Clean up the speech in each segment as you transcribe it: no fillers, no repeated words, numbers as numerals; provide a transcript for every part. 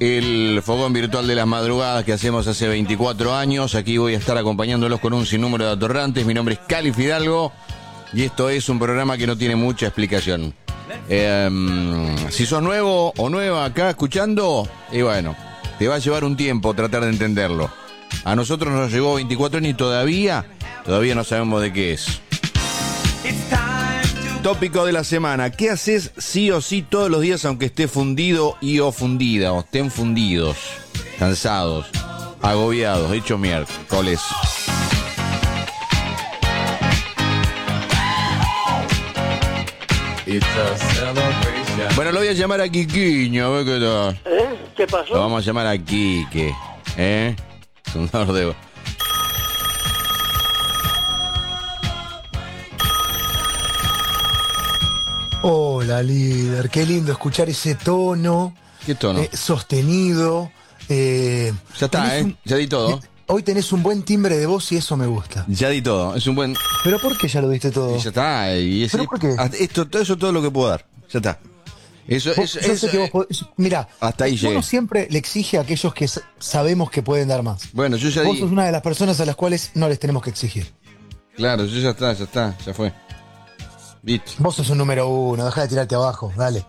el fogón virtual de las madrugadas que hacemos hace 24 años. Aquí voy a estar acompañándolos con un sinnúmero de atorrantes. Mi nombre es Cali Fidalgo y esto es un programa que no tiene mucha explicación. Si sos nuevo o nueva acá escuchando, y bueno, te va a llevar un tiempo tratar de entenderlo. A nosotros nos llevó 24 años y todavía no sabemos de qué es. Tópico de la semana. ¿Qué haces sí o sí todos los días aunque estés fundido y o fundida? O estén fundidos, cansados, agobiados, hecho miércoles. Bueno, lo voy a llamar a Quiquiño, a ver qué tal. ¿Qué pasó? Lo vamos a llamar a Quique, Sondador de... Hola, líder. Qué lindo escuchar ese tono. ¿Qué tono? Sostenido. Ya está, ya di todo. Hoy tenés un buen timbre de voz y eso me gusta. Ya di todo, es un buen... ¿Pero por qué ya lo diste todo? Y ya está, y ¿Pero por qué? Eso es todo lo que puedo dar, ya está. Eso, Yo sé que vos mirá, hasta ahí llegué. uno siempre le exige a aquellos que sabemos que pueden dar más. Bueno, yo ya Vos di... sos una de las personas a las cuales no les tenemos que exigir. Claro, yo ya fue. ¿Viste? Vos sos un número uno, dejá de tirarte abajo, dale.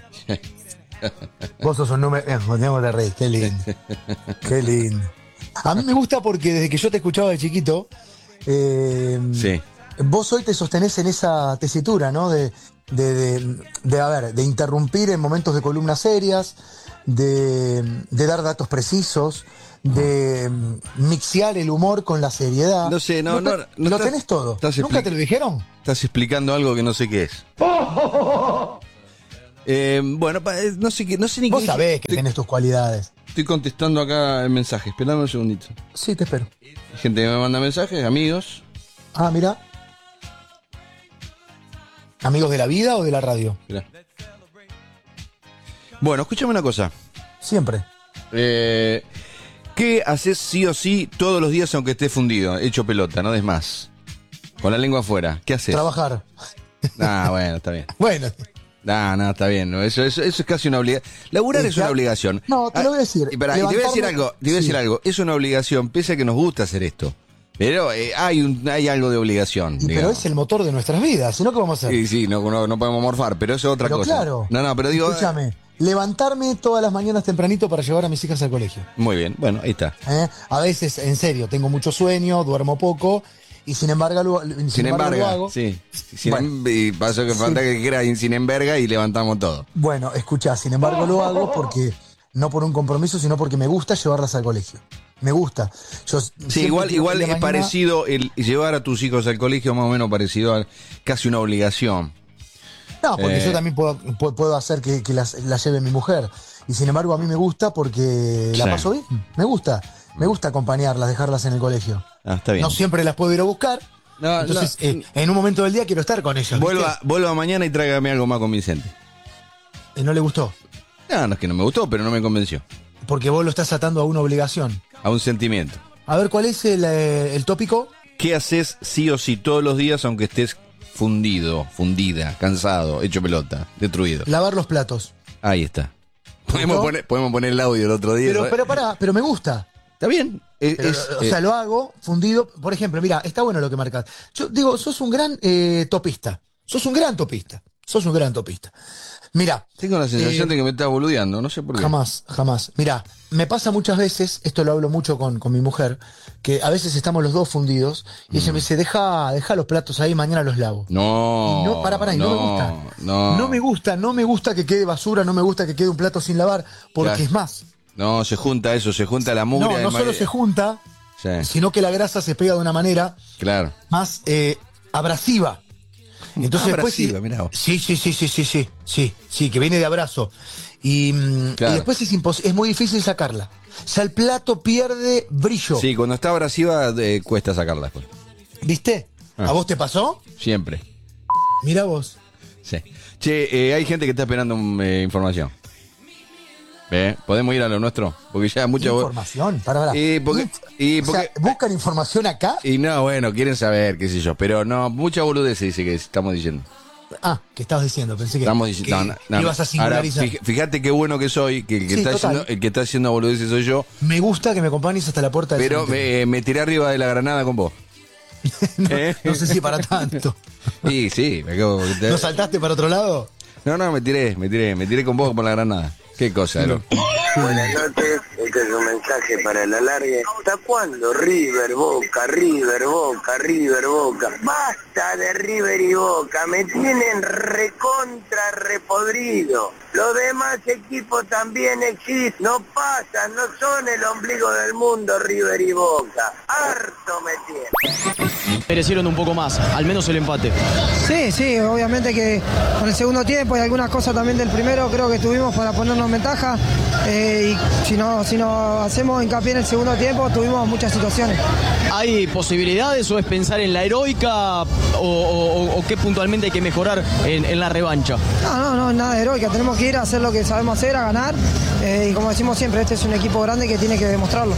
Vos sos un número... Tenemos de reír, qué lindo. Qué lindo. A mí me gusta porque desde que yo te escuchaba de chiquito, Sí. vos hoy te sostenés en esa tesitura, ¿no? De interrumpir en momentos de columnas serias, de dar datos precisos, de mixear el humor con la seriedad. No sé, no lo tenés todo. ¿Nunca te lo dijeron? Estás explicando algo que no sé qué es. Bueno, no sé ni Vos qué... sabés que tenés tus cualidades. Estoy contestando acá el mensaje, esperame un segundito. Sí, te espero. Gente que me manda mensajes, amigos. Ah, mira. ¿Amigos de la vida o de la radio? Mirá. Bueno, escúchame una cosa. Siempre. ¿Qué haces sí o sí todos los días aunque estés fundido? Hecho pelota, no des más. Con la lengua afuera. ¿Qué haces? Trabajar. Bueno, está bien. Bueno. No, está bien. No, eso es casi una obligación. Laburar es una obligación. No, te lo voy a decir. Y te voy a decir algo. Te voy a decir algo. Es una obligación, pese a que nos gusta hacer esto. Pero hay algo de obligación. Pero es el motor de nuestras vidas. Si no, ¿qué vamos a hacer? Sí, no podemos morfar, pero eso es otra cosa. Claro. No, pero digo... Escúchame. Levantarme todas las mañanas tempranito para llevar a mis hijas al colegio. Muy bien, bueno, ahí está. A veces, en serio, tengo mucho sueño, duermo poco y sin embargo lo hago. Sí. Y pasó que falta que quiera sin embarga y levantamos todo. Bueno, escuchá, sin embargo lo hago porque no por un compromiso, sino porque me gusta llevarlas al colegio. Me gusta. Sí, igual es parecido el llevar a tus hijos al colegio, más o menos parecido a casi una obligación. No, porque yo también puedo hacer que las lleve mi mujer. Y sin embargo a mí me gusta porque la paso bien. Me gusta acompañarlas, dejarlas en el colegio. Está bien. No siempre las puedo ir a buscar. Entonces, en un momento del día quiero estar con ellas. Vuelva mañana y tráigame algo más convincente. ¿No le gustó? No es que no me gustó, pero no me convenció. Porque vos lo estás atando a una obligación. A un sentimiento. A ver, ¿cuál es el tópico? ¿Qué haces sí o sí todos los días aunque estés fundido, fundida, cansado, hecho pelota, destruido? Lavar los platos. Ahí está. Podemos poner el audio el otro día. Pero me gusta. Está bien. O sea, lo hago fundido. Por ejemplo, mira, está bueno lo que marcas. Yo digo, sos un gran topista. Sos un gran topista. Mira. Tengo la sensación de que me estás boludeando, no sé por qué. Jamás. Mira, me pasa muchas veces, esto lo hablo mucho con mi mujer, que a veces estamos los dos fundidos y ella me dice, deja los platos ahí, mañana los lavo. No. Y no me gusta. No me gusta que quede basura, no me gusta que quede un plato sin lavar, porque es más. No, se junta la mugre. No solo se junta, sino que la grasa se pega de una manera más abrasiva. Entonces abrasiva, mirá vos. Sí, que viene de abrazo. Y después es muy difícil sacarla. O sea, el plato pierde brillo. Sí, cuando está abrasiva cuesta sacarla después. ¿Viste? ¿A vos te pasó? Siempre. Mira vos. Sí. Che, hay gente que está esperando información. ¿Podemos ir a lo nuestro? Porque ya mucha información, para. ¿Buscan información acá? Y no, bueno, quieren saber, qué sé yo. Pero no, mucha boludez se dice que estamos diciendo. Ah, ¿qué estabas diciendo? Pensé que, Estamos diciendo, que ibas a singularizar. Ahora, fíjate qué bueno que soy, que el que está haciendo boludeces soy yo. Me gusta que me acompañes hasta la puerta del Pero me tiré arriba de la granada con vos. no sé si para tanto. Sí, me quedo. ¿No saltaste para otro lado? No, me tiré con vos por la granada. Qué cosa, ¿no? Buenas noches, este es un mensaje para el alargue. ¿Hasta cuándo River, Boca, River, Boca, River, Boca? Basta de River y Boca, me tienen recontra repodrido. Los demás equipos también existen, no pasan, no son el ombligo del mundo River y Boca. Harto me tienen. Merecieron un poco más, al menos el empate. Sí, obviamente que con el segundo tiempo y algunas cosas también del primero creo que tuvimos para ponernos en ventaja y si no hacemos hincapié en el segundo tiempo tuvimos muchas situaciones. ¿Hay posibilidades o es pensar en la heroica o qué puntualmente hay que mejorar en la revancha? No, nada de heroica, tenemos que ir a hacer lo que sabemos hacer, a ganar y como decimos siempre, este es un equipo grande que tiene que demostrarlo.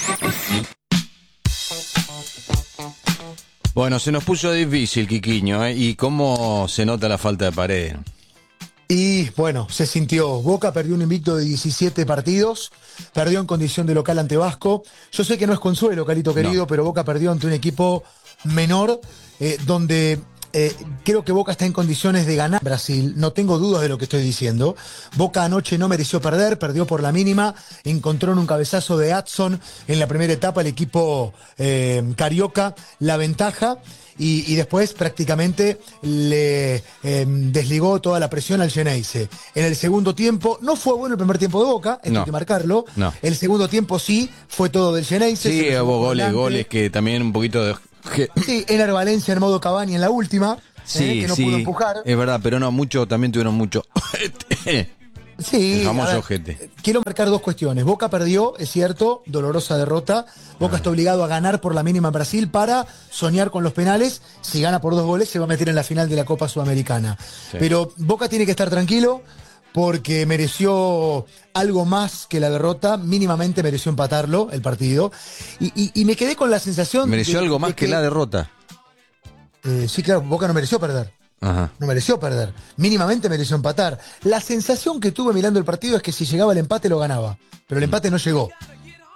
Bueno, se nos puso difícil, Quiquiño, ¿eh? Y cómo se nota la falta de pared. Y bueno, se sintió. Boca perdió un invicto de 17 partidos, perdió en condición de local ante Vasco. Yo sé que no es consuelo, Calito querido, pero Boca perdió ante un equipo menor, donde creo que Boca está en condiciones de ganar Brasil. No tengo dudas de lo que estoy diciendo. Boca anoche no mereció perder, perdió por la mínima, encontró en un cabezazo de Adson en la primera etapa el equipo carioca la ventaja. Y después prácticamente le desligó toda la presión al Geneise. En el segundo tiempo, no fue bueno el primer tiempo de Boca, esto hay que marcarlo. No. El segundo tiempo sí, fue todo del Geneise. Sí, hubo goles que también un poquito de... Sí, Ener Valencia en modo Cavani en la última, que no pudo empujar. Es verdad, pero no, también tuvieron mucho. Sí, el famoso ojete. Quiero marcar dos cuestiones. Boca perdió, es cierto, dolorosa derrota. Boca está obligado a ganar por la mínima en Brasil para soñar con los penales. Si gana por 2 goles, se va a meter en la final de la Copa Sudamericana. Sí. Pero Boca tiene que estar tranquilo porque mereció algo más que la derrota. Mínimamente mereció empatarlo, el partido. Y me quedé con la sensación... ¿Mereció algo más que la derrota? Sí, claro, Boca no mereció perder. Ajá. No mereció perder, mínimamente mereció empatar. La sensación que tuve mirando el partido es que si llegaba el empate lo ganaba, pero el empate no llegó.